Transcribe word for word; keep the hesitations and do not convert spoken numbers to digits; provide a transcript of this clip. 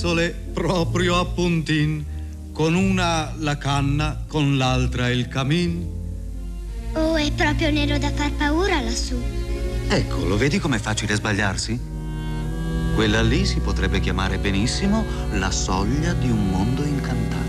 Proprio a puntin, con una la canna, con l'altra il camin. Oh, è proprio nero da far paura lassù. Ecco, lo vedi com'è facile sbagliarsi? Quella lì si potrebbe chiamare benissimo la soglia di un mondo incantato.